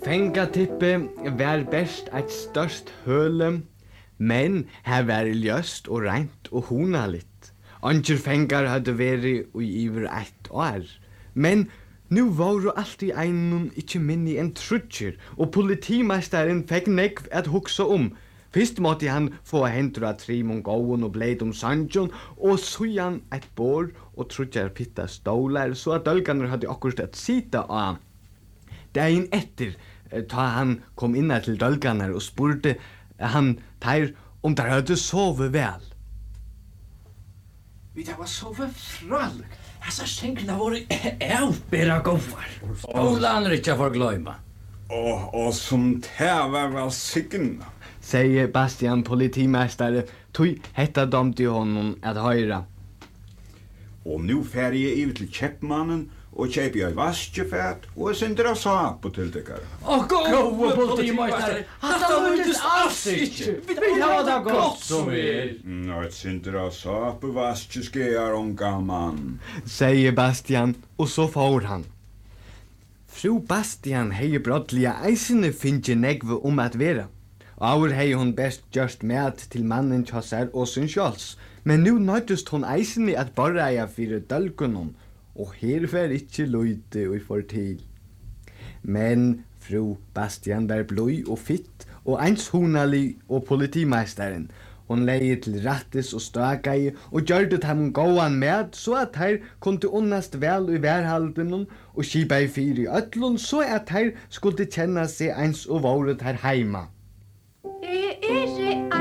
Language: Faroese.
Fengatippe var best et størst høle, men her var ljøst og reint og hunaligt. Anger fengar hadde vært i iver 1 år, men nu var alltid einun ikkje minni enn trutjer, og politimeisteren fekk nekv at hugsa Fyrst måtte han få hendur av trimon gåen og bleid sanjon, og sujan et bor og trutjar pitta stolar, så at dølganer hadde akkurat at sita av. Dagen etter, ta han kom inna til dølganer og spurte han teir der hadde sove vel. Vi var sove frall. Hassa sengna voru avbera gåvar. Stolar ikkje for gløyma. Og som var vel signa. Sier Bastian politimeistare, tui hetta domti honom at høyra. Og nu fer jeg iver til kjeppmannen og kjeipi ei vaskefat og sindra sapo til dekkar. Gåa politimeistare, hatta møttes alls ikkje. Vi har det godt som Nå, et sindra sapo vaskeskear onga mann. Sier Bastian, og så får han. Fru Bastian hei brottliga eisene finnje negve at vera. Aur hei hon best gjørst mat til mannen kjassar og sin sjåls, men nu nøytust hon eisene at borreia fyrir dølgunum, og her var ikkje løyte og får til. Men fru Bastian var bløy og fitt, og eins hunalig og politimeisteren. Hon leie til rattes og stakai, og gjørde dem gåan med, så at her kunde unnast vel i værhaldenum, og skipa i fyr i ötlun, så at her skulle kjenna seg eins og våret her heima.